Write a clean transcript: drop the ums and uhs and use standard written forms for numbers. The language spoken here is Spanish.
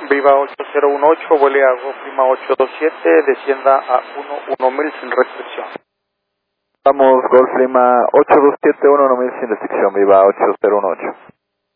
Viva 8018, vuele a Golf Lima 827, descienda a 11000 sin restricción. Vamos, Golf Lima 8271, 1000 sin restricción, viva 8018.